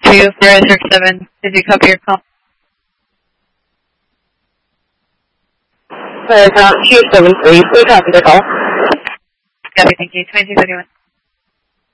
2467, did you copy your call? Account 273, please copy the call. Copy, thank you. 2231.